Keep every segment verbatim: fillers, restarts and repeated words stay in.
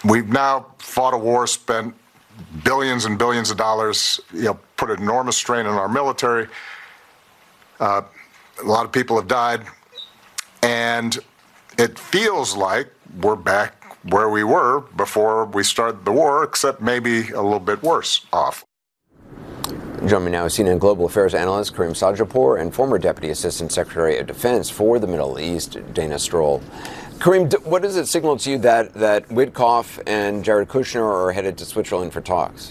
we've now fought a war, spent billions and billions of dollars, you know, put enormous strain on our military. Uh, a lot of people have died, and it feels like we're back where we were before we started the war, except maybe a little bit worse off. Joining me now is C N N Global Affairs analyst Kareem Sajapur and former Deputy Assistant Secretary of Defense for the Middle East, Dana Stroll. Kareem, what does it signal to you that, that Witkoff and Jared Kushner are headed to Switzerland for talks?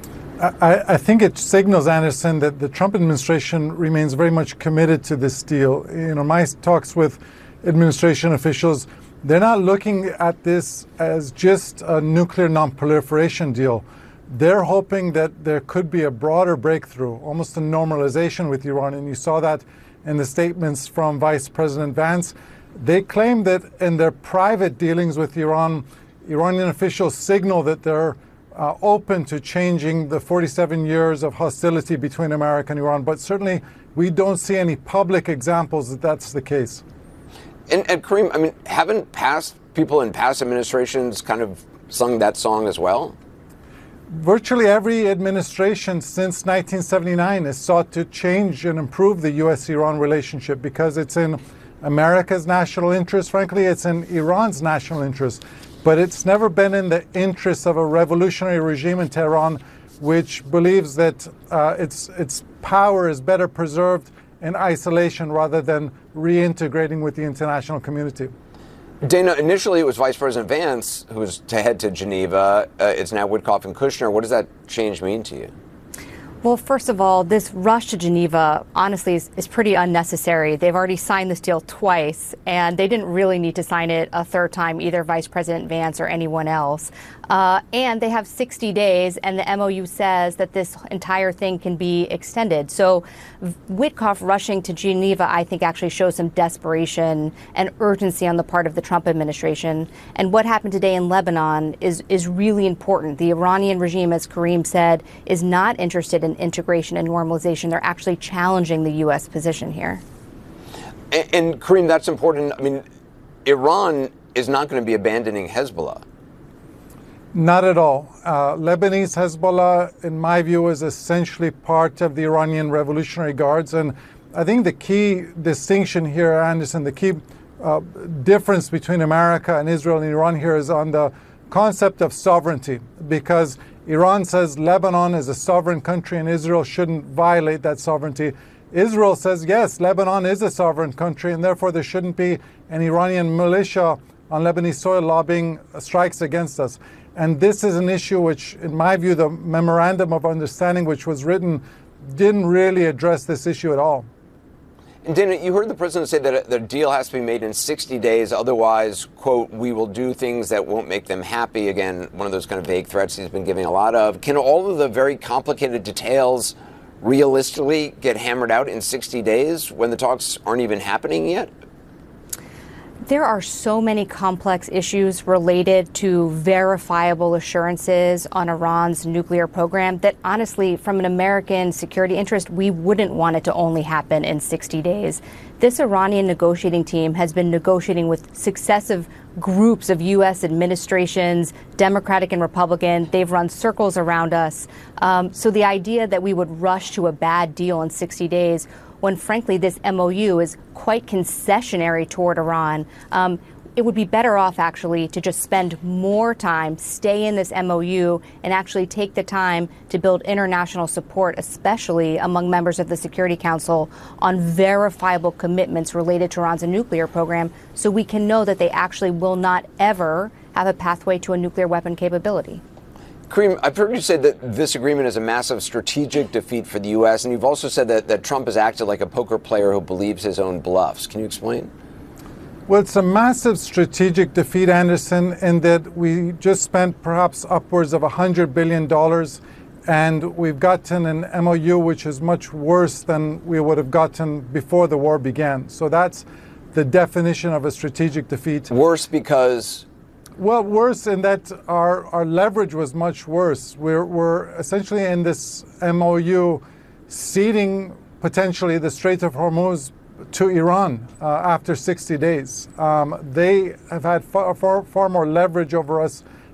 I, I think it signals, Anderson, that the Trump administration remains very much committed to this deal. You know, my talks with administration officials, they're not looking at this as just a nuclear non-proliferation deal. They're hoping that there could be a broader breakthrough, almost a normalization with Iran. And you saw that in the statements from Vice President Vance. They claim that in their private dealings with Iran, Iranian officials signal that they're uh, open to changing the forty-seven years of hostility between America and Iran. But certainly, we don't see any public examples that that's the case. And, and Kareem, I mean, haven't past people in past administrations kind of sung that song as well? Virtually every administration since nineteen seventy-nine has sought to change and improve the U S Iran relationship because it's in America's national interest. Frankly, it's in Iran's national interest. But it's never been in the interest of a revolutionary regime in Tehran, which believes that uh, its its power is better preserved in isolation rather than reintegrating with the international community. Dana, initially it was Vice President Vance who was to head to Geneva. Uh, it's now Witkoff and Kushner. What does that change mean to you? Well, first of all, this rush to Geneva, honestly, is, is pretty unnecessary. They've already signed this deal twice, and they didn't really need to sign it a third time, either Vice President Vance or anyone else. Uh, and they have sixty days, and the M O U says that this entire thing can be extended. So Witkoff rushing to Geneva, I think, actually shows some desperation and urgency on the part of the Trump administration. And what happened today in Lebanon is, is really important. The Iranian regime, as Kareem said, is not interested in integration and normalization. They're actually challenging the U S position here. And, and Kareem, that's important. I mean, Iran is not going to be abandoning Hezbollah. Not at all. Uh, Lebanese Hezbollah, in my view, is essentially part of the Iranian Revolutionary Guards. And I think the key distinction here, Anderson, the key uh, difference between America and Israel and Iran here is on the concept of sovereignty, because Iran says Lebanon is a sovereign country and Israel shouldn't violate that sovereignty. Israel says, yes, Lebanon is a sovereign country, and therefore there shouldn't be an Iranian militia on Lebanese soil lobbying strikes against us. And this is an issue which, in my view, the Memorandum of Understanding which was written didn't really address this issue at all. And Dana, you heard the president say that the deal has to be made in sixty days. Otherwise, quote, we will do things that won't make them happy. Again, one of those kind of vague threats he's been giving a lot of. Can all of the very complicated details realistically get hammered out in sixty days when the talks aren't even happening yet? There are so many complex issues related to verifiable assurances on Iran's nuclear program that, honestly, from an American security interest, we wouldn't want it to only happen in sixty days. This Iranian negotiating team has been negotiating with successive groups of U S administrations, Democratic and Republican. They've run circles around us. Um, so the idea that we would rush to a bad deal in sixty days, when frankly this M O U is quite concessionary toward Iran, um, it would be better off actually to just spend more time, stay in this M O U, and actually take the time to build international support, especially among members of the Security Council, on verifiable commitments related to Iran's nuclear program, so we can know that they actually will not ever have a pathway to a nuclear weapon capability. Kareem, I've heard you say that this agreement is a massive strategic defeat for the U S, and you've also said that, that Trump has acted like a poker player who believes his own bluffs. Can you explain? Well, it's a massive strategic defeat, Anderson, in that we just spent perhaps upwards of one hundred billion dollars, and we've gotten an M O U which is much worse than we would have gotten before the war began. So that's the definition of a strategic defeat. Worse because... Well, worse in that our, our leverage was much worse. We're, we're essentially in this M O U ceding potentially the Strait of Hormuz to Iran uh, after sixty days. Um, they have had far, far, far more leverage over us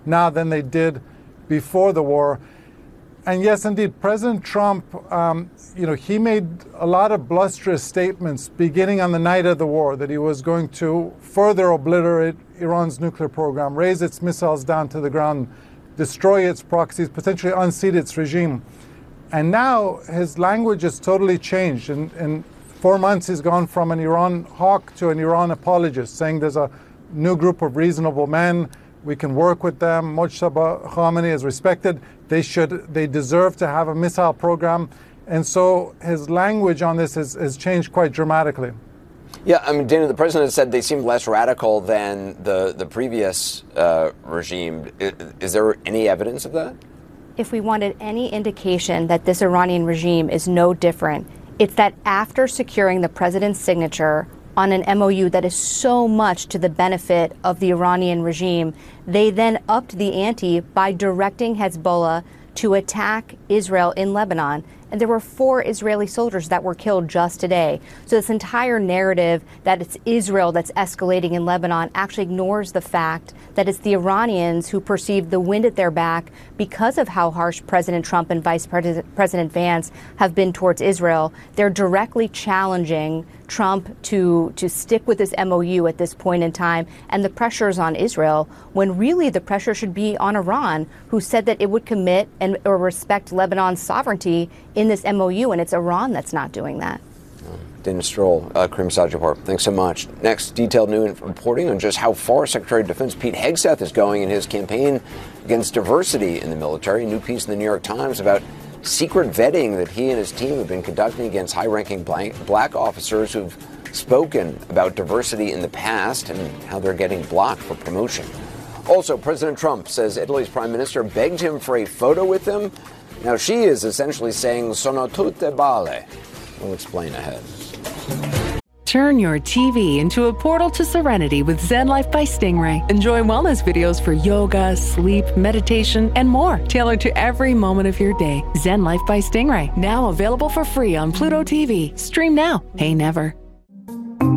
now than they did before the war. And yes, indeed, President Trump, um, you know, he made a lot of blusterous statements beginning on the night of the war that he was going to further obliterate Iran's nuclear program, raise its missiles down to the ground, destroy its proxies, potentially unseat its regime. And now his language has totally changed. In, in four months, he's gone from an Iran hawk to an Iran apologist, saying there's a new group of reasonable men. We can work with them. Mojtaba Khamenei is respected. They should, they deserve to have a missile program. And so his language on this has, has changed quite dramatically. Yeah, I mean, Dana, the president said they seemed less radical than the, the previous uh, regime. Is, is there any evidence of that? If we wanted any indication that this Iranian regime is no different, it's that after securing the president's signature on an M O U that is so much to the benefit of the Iranian regime, they then upped the ante by directing Hezbollah to attack Israel in Lebanon. And there were four Israeli soldiers that were killed just today. So this entire narrative that it's Israel that's escalating in Lebanon actually ignores the fact that it's the Iranians who perceive the wind at their back because of how harsh President Trump and Vice President Vance have been towards Israel. They're directly challenging Trump to, to stick with this M O U at this point in time, and the pressure is on Israel, when really the pressure should be on Iran, who said that it would commit and or respect Lebanon's sovereignty in this M O U, and it's Iran that's not doing that. Dana Stroll, uh, Karim Sadjahpour, thanks so much. Next, detailed new reporting on just how far Secretary of Defense Pete Hegseth is going in his campaign against diversity in the military. A new piece in the New York Times about secret vetting that he and his team have been conducting against high-ranking black officers who've spoken about diversity in the past and how they're getting blocked for promotion. Also, President Trump says Italy's prime minister begged him for a photo with him. Now, she is essentially saying, sono tutte bale. We'll explain ahead. Turn your T V into a portal to serenity with Zen Life by Stingray. Enjoy wellness videos for yoga, sleep, meditation, and more, tailored to every moment of your day. Zen Life by Stingray, now available for free on Pluto T V. Stream now, pay never.